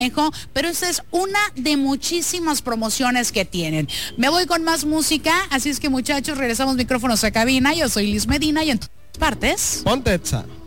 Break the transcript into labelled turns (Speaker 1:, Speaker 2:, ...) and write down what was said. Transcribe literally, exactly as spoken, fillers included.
Speaker 1: pero esta es una de muchísimas promociones que tienen. Me voy con más música, así es que muchachos, regresamos micrófonos a cabina. Yo soy Liz Medina y en todas partes
Speaker 2: Ponte Exa.